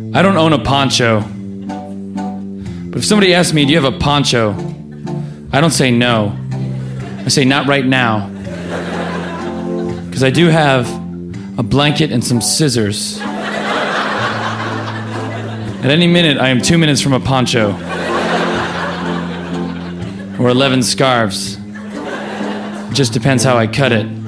I don't own a poncho. But if somebody asks me, do you have a poncho? I don't say no. I say not right now. Because I do have a blanket and some scissors. At any minute, I am 2 minutes from a poncho. Or 11 scarves. It just depends how I cut it.